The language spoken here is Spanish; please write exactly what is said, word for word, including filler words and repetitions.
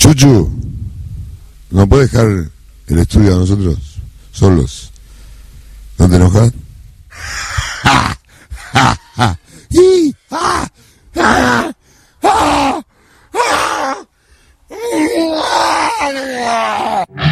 Chuchu, ¿no puedes dejar el estudio a nosotros solos? ¿No te enojas?